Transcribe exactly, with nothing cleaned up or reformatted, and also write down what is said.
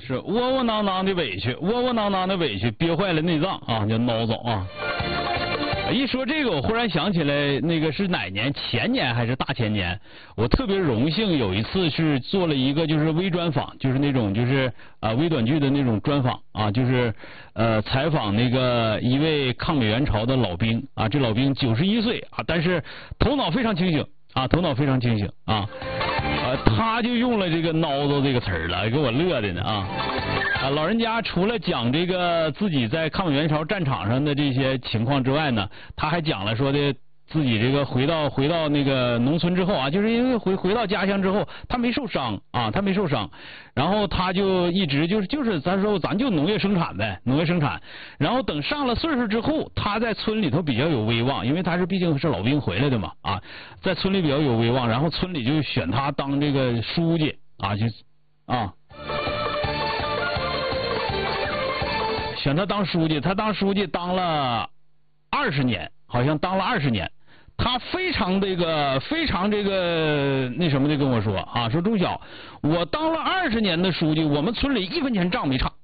是窝窝囊囊的委屈，窝窝囊囊的委屈，憋坏了内脏啊，就孬总啊。一说这个，我忽然想起来，那个是哪年？前年还是大前年？我特别荣幸有一次是做了一个就是微专访，就是那种就是啊、呃、微短剧的那种专访啊，就是呃采访那个一位抗美援朝的老兵啊，这老兵九十一岁啊，但是头脑非常清醒啊，头脑非常清醒啊，呃他就用了这个孬子这个词儿了，给我乐的呢啊。啊，老人家除了讲这个自己在抗美援朝战场上的这些情况之外呢，他还讲了说的自己这个回到回到那个农村之后啊，就是因为回回到家乡之后，他没受伤啊，他没受伤，然后他就一直就是就是咱说咱就农业生产呗，农业生产，然后等上了岁数之后，他在村里头比较有威望，因为他是毕竟是老兵回来的嘛啊，在村里比较有威望，然后村里就选他当这个书记啊，就啊。选他当书记，他当书记当了二十年，好像当了二十年。他非常这个非常这个那什么的跟我说啊，说钟晓，我当了二十年的书记，我们村里一分钱账没差